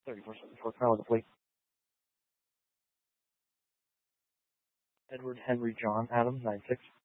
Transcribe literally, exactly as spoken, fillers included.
thirty-four seventy-four, Colonel of the Fleet. Edward Henry John Adams, nine six.